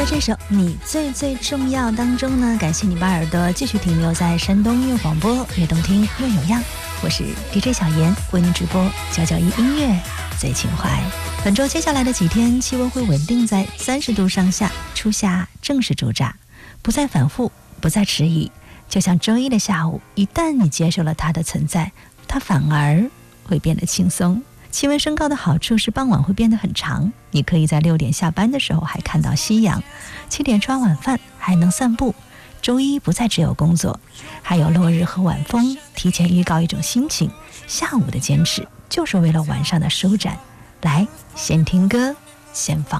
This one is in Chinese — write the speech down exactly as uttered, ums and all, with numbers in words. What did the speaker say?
在这首你最最重要当中呢，感谢你把耳朵继续停留在山东音乐广播，越动听越有样。我是 D J 小妍，为您直播九九一音乐最情怀。本周接下来的几天气温会稳定在三十度上下，初夏正式驻扎，不再反复，不再迟疑。就像周一的下午，一旦你接受了它的存在，它反而会变得轻松。气温升高的好处是傍晚会变得很长，你可以在六点下班的时候还看到夕阳，七点吃完晚饭还能散步。周一不再只有工作，还有落日和晚风，提前预告一种心情。下午的坚持就是为了晚上的舒展。来，先听歌，先放